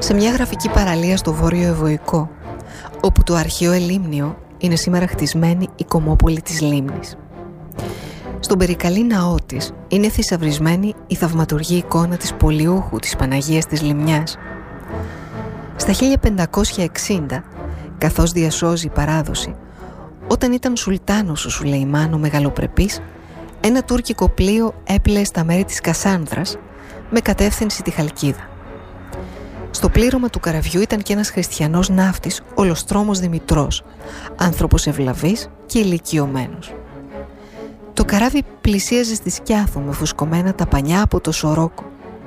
σε μια γραφική παραλία στο Βόρειο Ευωικό, όπου το αρχαίο Ελίμνιο είναι σήμερα χτισμένη η κομμόπολη της λίμνης. Στον περικαλή ναό της είναι θησαυρισμένη η θαυματουργή εικόνα της Πολιούχου της Παναγίας της Λιμνιάς. Στα 1560, καθώς διασώζει η παράδοση, όταν ήταν Σουλτάνος ο Σουλεϊμάν ο Μεγαλοπρεπής, ένα τουρκικό πλοίο έπλεε στα μέρη της Κασάνδρας με κατεύθυνση τη Χαλκίδα. Στο πλήρωμα του καραβιού ήταν και ένας χριστιανός ναύτης, Ολοστρόμος Δημητρός, άνθρωπος ευλαβής και ηλικιωμένος. Το καράβι πλησίαζε στη Σκιάθο με φουσκωμένα τα πανιά από το Σορόκο.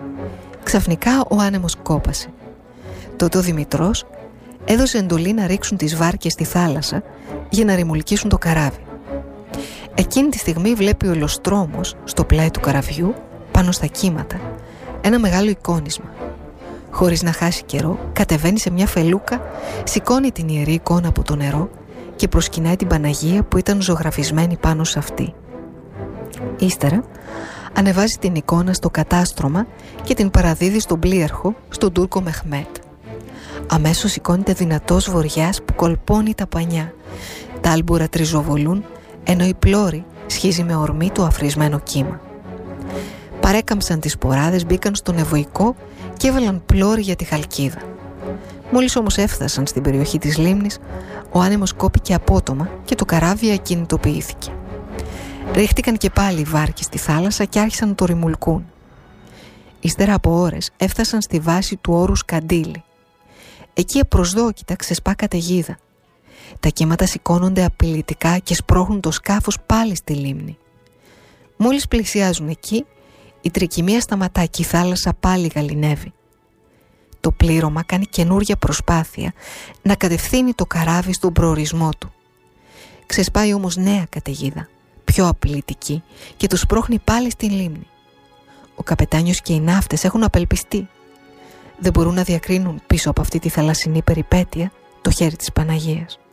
Ξαφνικά ο άνεμος κόπασε. Τότε ο Δημητρός έδωσε εντολή να ρίξουν τις βάρκες στη θάλασσα για να ρημουλκίσουν το καράβι. Εκείνη τη στιγμή βλέπει ο Ολοστρόμος στο πλάι του καραβιού, πάνω στα κύματα, ένα μεγάλο εικόνισμα. Χωρίς να χάσει καιρό, κατεβαίνει σε μια φελούκα, σηκώνει την ιερή εικόνα από το νερό και προσκυνάει την Παναγία που ήταν ζωγραφισμένη πάνω σε αυτή. Ύστερα ανεβάζει την εικόνα στο κατάστρωμα και την παραδίδει στον πλοίαρχο, στον Τούρκο Μεχμέτ. Αμέσως σηκώνεται δυνατός βοριάς που κολπώνει τα πανιά. Τα άλμπουρα τριζοβολούν, ενώ η πλώρη σχίζει με ορμή το αφρισμένο κύμα. Παρέκαμψαν τις ποράδες, μπήκαν στον Ευωικό και έβαλαν πλώρη για τη Χαλκίδα. Μόλις όμως έφτασαν στην περιοχή της λίμνης, ο άνεμος κόπηκε απότομα και το καράβι ακινητοποιήθηκε. Ρίχτηκαν και πάλι οι βάρκες στη θάλασσα και άρχισαν να το ρημουλκούν. Ύστερα από ώρες έφτασαν στη βάση του όρους Καντήλη. Εκεί απροσδόκητα ξεσπά καταιγίδα. Τα κύματα σηκώνονται απειλητικά και σπρώχνουν το σκάφος πάλι στη λίμνη. Μόλις πλησιάζουν εκεί, η τρικυμία σταματά και η θάλασσα πάλι γαληνεύει. Το πλήρωμα κάνει καινούρια προσπάθεια να κατευθύνει το καράβι στον προορισμό του. Ξεσπάει όμως νέα καταιγίδα, πιο απειλητική, και τους σπρώχνει πάλι στην λίμνη. Ο καπετάνιος και οι ναύτες έχουν απελπιστεί. Δεν μπορούν να διακρίνουν πίσω από αυτή τη θαλασσινή περιπέτεια το χέρι της Παναγίας.